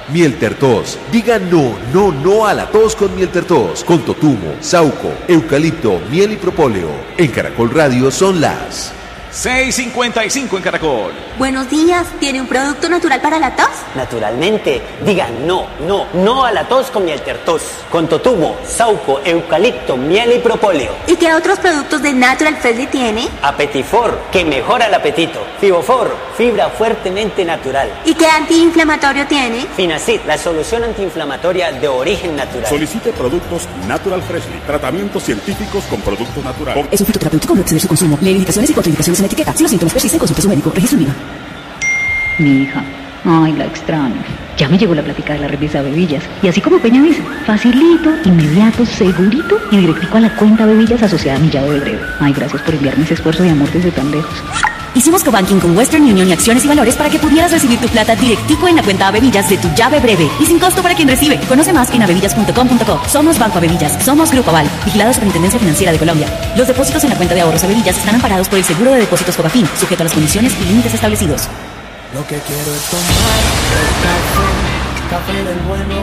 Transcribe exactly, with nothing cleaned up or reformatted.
Mieltertos. Diga no, no, no a la tos con Mieltertos. Con totumo, sauco, eucalipto, miel y propóleo. En Caracol Radio son las seis cincuenta y cinco en Caracol. Buenos días, ¿tiene un producto natural para la tos? Naturalmente, diga no, no, no a la tos con Mieltertos. Con totumo, sauco, eucalipto, miel y propóleo. ¿Y qué otros productos de Natural Freshly tiene? Apetifor, que mejora el apetito. Fibofor, fibra fuertemente natural. ¿Y qué antiinflamatorio tiene? Finacid, la solución antiinflamatoria de origen natural. Solicite productos Natural Freshly, tratamientos científicos con productos naturales. Es un fitoterapéutico, no exceder su consumo. Lee indicaciones y contraindicaciones en la etiqueta. Si los síntomas persisten, consulte a su médico. Registro N I V A. Mi hija, ay, la extraño. Ya me llegó la plática de la revista Bebillas. Y así como Peña dice, facilito, inmediato, segurito y directico a la cuenta Bebillas asociada a mi llave de breve. Ay, gracias por enviarme ese esfuerzo de amor desde tan lejos. Hicimos cobanking con Western Union y Acciones y Valores para que pudieras recibir tu plata directico en la cuenta Avevillas de tu llave breve y sin costo para quien recibe. Conoce más en avevillas punto com punto co. Somos Banco Avevillas, somos Grupo Aval, vigilado Superintendencia Financiera de Colombia. Los depósitos en la cuenta de ahorros Avevillas están amparados por el Seguro de Depósitos Fogafín, sujeto a las condiciones y límites establecidos. Lo que quiero es tomar el café, café del bueno.